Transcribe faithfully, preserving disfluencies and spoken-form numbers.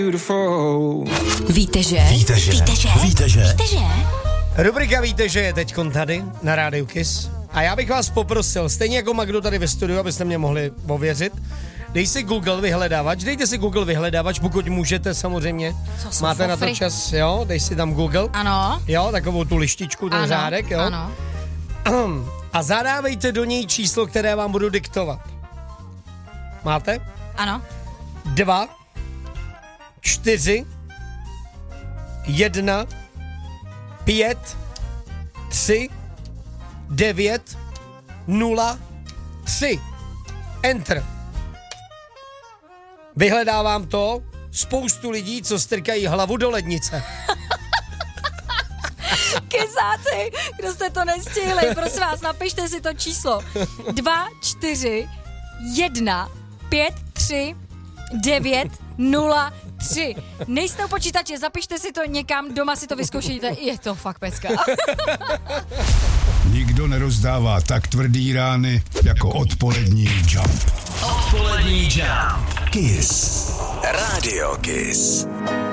Víte, že? Víte, že? Víte, že? Víte, že? Víte, že? Rubrika Víte, že je teďkon tady na Rádiu Kiss. A já bych vás poprosil, stejně jako Magdu tady ve studiu, abyste mě mohli ověřit, dej si Google vyhledávač, dejte si Google vyhledávač, pokud můžete samozřejmě. Máte na to čas, jo? Dej si tam Google. Ano. Jo, takovou tu lištičku, ten ano, řádek, jo? Ano. A zadávejte do něj číslo, které vám budu diktovat. Máte? Ano. Dva, čtyři, jedna, pět, tři, devět, nula, tři. Enter. Vyhledávám to spoustu lidí, co strkají hlavu do lednice. Kysáci, kdo jste to nestihli, prosím vás, napište si to číslo. Dva, čtyři, jedna, pět, tři, devět, nula, tři. Nejste u počítače, zapište si to někam, doma si to vyzkoušejte, je to fakt pecka. Nikdo nerozdává tak tvrdý rány jako odpolední Jump. Odpolední Jump. Kiss. Radio Kiss.